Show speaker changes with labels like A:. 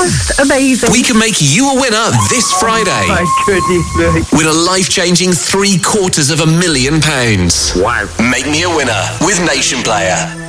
A: Just amazing.
B: We can make you a winner this Friday.
C: My goodness me.
B: Win a life-changing £750,000.
C: Wow.
B: Make me a winner with Nation Player.